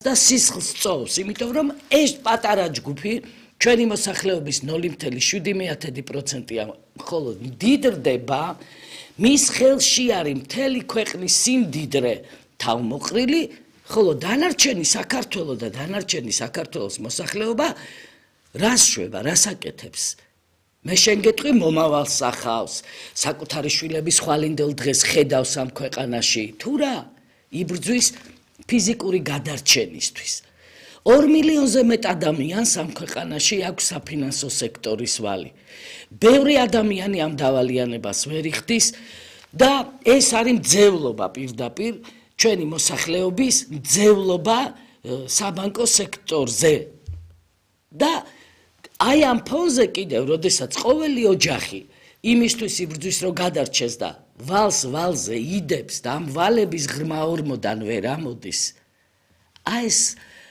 და სისხლს წოვს, იმიტომ რომ ეს პატარა ჯგუფი ჩვენი მოსახლეობის 0.7%-ია, ხოლო დიდრდება, მის ხელში არის მთელი ქვეყნის სიმდიდრე თავმოყრილი, ხოლო დანარჩენი საქართველო და დანარჩენი საქართველოს მოსახლეობა რას შვება, რას აკეთებს? მე შენ გეტყვი მომავალს ახავს, საკუთარი შვილების ხვალინდელ დღეს ხედავს ამ ქვეყანაში, თუ რა? იბრძვის ფიზიკური გადარჩენისთვის. 2 მილიონზე მეტ ადამიანს ამ ქვეყანაში აქვს საფინანსო სექტორის ვალი. ბევრი ადამიანი ამ დავალიანებას ვერ იხდის და ეს არის მძევლობა პირდაპირ ჩვენი მოსახლეობის მძევლობა საბანკო სექტორზე. და აი ამ ფონზე კიდევ, როდესაც ყოველი ოჯახი იმისთვის იბრძვის, რომ გადარჩეს და ვალზე იდებს და ამ ვალების ღრმა ორმოდან ვერ ამოდის. აი ეს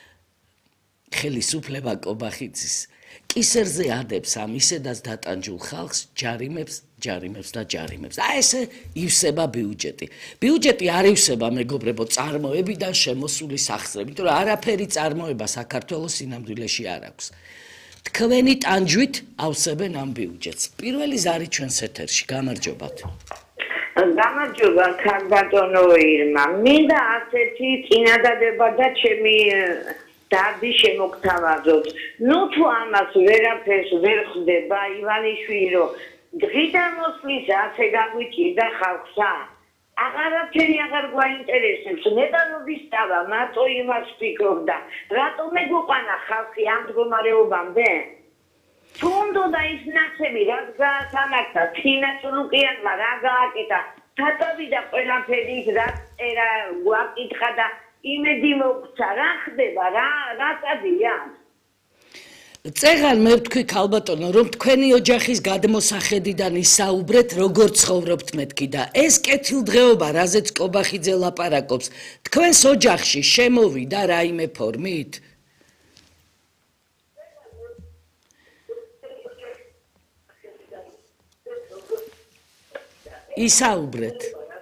ხელისუფლება კობახიძის კისერზე ადებს ამ ისედაც დატანჯულ ხალხს, ჯარიმებს და ჯარიმებს. აი ესე ივსება ბიუჯეტი. ბიუჯეტი არ ივსება, მეგობრებო, წარმოებიდან შემოსული სახსრე, იმიტომ რომ არაფერი წარმოება საქართველოს სინამდვილეში არ აქვს. თქვენი ტანჯვით ავსებენ ამ ბიუჯეტს. პირველი ზარი ჩვენს ეთერში, გამარჯობათ. გამარჯობა, ქალბატონო ირმა. მინდა ასეთი წინადადება და ჩემი დარდი შემოგთავაზოთ. ნუ თუ ამას ვერაფერს ვერ ხდება ივანიშვილი, რომ დღიდან მოსვლის ასე გაგვიჭირდა ხალხსა. აღარაფერი აღარ გვაინტერესებს. ნედარობის დავა, მარტო იმას ვფიქრობდა. რატომ მეგოყვანა ხალხი ამ მდგომარეობამდე? თუ უნდა ის ნაცები, რაც გაასამართა, ფინანსურუკიანმა რა გააკეთა, თათები და ყველაფერი რაც წერა გვაკითხა და იმედი მოგცა, რა ხდება, რა წადია? წეღან მე ვთქვი ქალბატონო, რომ თქვენი ოჯახის გადმოსახედიდან ისაუბრეთ, როგორ ცხოვრობთ მეთქი და ეს კეთილდღეობა, რაზეც კობახიძე ლაპარაკობს, თქვენს ოჯახში შემოვიდა რაიმე ფორმით? ისაუბრეთ.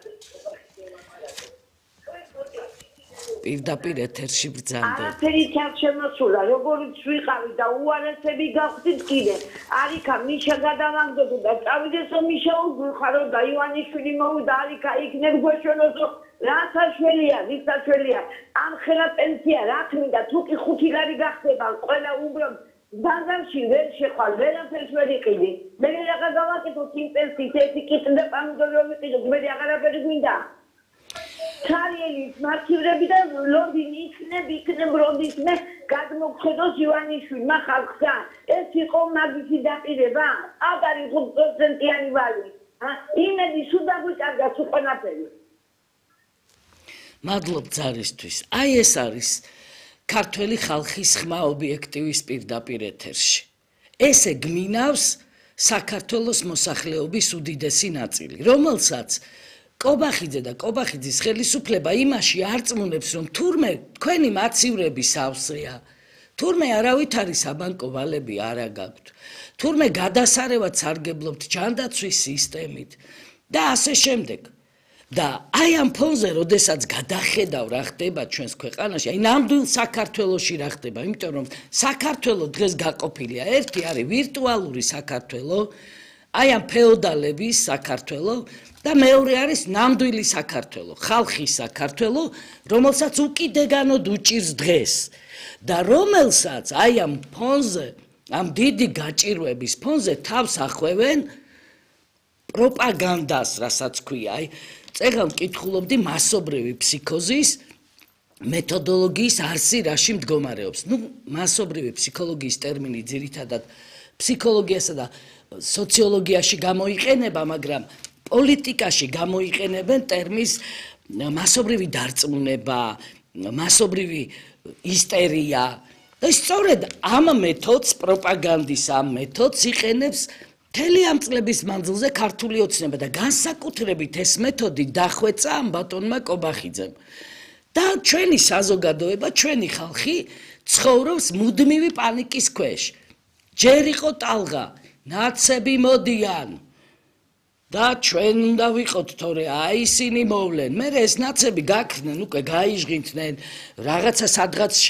პირდაპირ ეთერში ბრძანდებით. არაფერით არ შემოსულა, როგორც ვიყავი და უარესები გავხდით კიდე. არიქა მიშა გადავანგდოდო და წავიდესო მიშა უგვიხარო და ივანიშვილი მოვიდა, არიქა იქნებ გვეშონოსო, რა საშველია, ვის საშველია. ამ ხელა პენსია რა თმინდა, თუ კი 5 ლარი გახდება, ყველა უბრალოდ ზანგარში ვერ შეხვალ, ვერაფერს ვერ იყიდი. მე რაღა გავაკეთოთ იმ პენსიით, ერთი კიტი და პამიდორი რომ ვიყიდოთ, მე აღარაფერი გვინდა. Ცარიელის მართივრები და ლონდინი იქნებ როდის მე გადმოგხედოს ივანიშვილმა ხალხსა. ეს იყო მაგისი დაპირება, აქ არის 5%-იანი ვალი. იმედი სულ დაგვიკარგა სულ ყველაფერი. მადლობ ძარისთვის. აი ეს არის ქართველი ხალხის ხმა ობიექტივის პირდაპირ ეთერში. ესე გმინავს საქართველოს მოსახლეობის უდიდესი ნაწილი, რომელსაც კობახიძე და კობახიძის ხელისუფლება იმაში არწმუნებს, რომ თურმე თქვენი მაცივრები სავსეა, თურმე არავითარი საბანკო ვალები არ აგაქვთ, თურმე გადასარევად სარგებლობთ ჯანდაცვის სისტემით და ასე შემდეგ. და აი ამ ფონზე, როდესაც გადახედავ რა ხდება ჩვენს ქვეყანაში, აი ნამდვილ საქართველოში რა ხდება, იმიტომ რომ საქართველო დღეს გაყოფილია. ერთი არის ვირტუალური საქართველო, აი ამ ფეოდალების საქართველო და მეორე არის ნამდვილი საქართველო, ხალხის საქართველო, რომელსაც უკიდეგანოდ უჭირს დღეს და რომელსაც აი ამ ფონზე, ამ დიდი გაჭირვების ფონზე თავს ახვევენ პროპაგანდას, რასაც ქვია, აი წეგან მკითხულობდი მასობრივი ფსიქოზის მეთოდოლოგიის არსი რაში მდგომარეობს. ნუ მასობრივი ფსიქოლოგიის ტერმინი ძირითადად ფსიქოლოგიასა და სოციოლოგიაში გამოიყენება, მაგრამ პოლიტიკაში გამოიყენებენ ტერმინს მასობრივი დარწმუნება, მასობრივი ისტერია. და სწორედ ამ მეთოდს, პროპაგანდის ამ მეთოდს იყენებს მთელი ამ წლების მანძილზე ქართული ოცნება და განსაკუთრებით ეს მეთოდი დახვეწა ამ ბატონმა კობახიძემ. და ჩვენი საზოგადოება, ჩვენი ხალხი ცხოვრობს მუდმივი პანიკის ქვეშ. ჯერ იყო ტალღა, ნაცები მოდიან. და ჩვენ უნდა ვიყოთ თორე აი ისინი მოვლენ მე ეს ნაცები გაქრნენ უკვე გაიჟღინდნენ რაღაცა სადღაც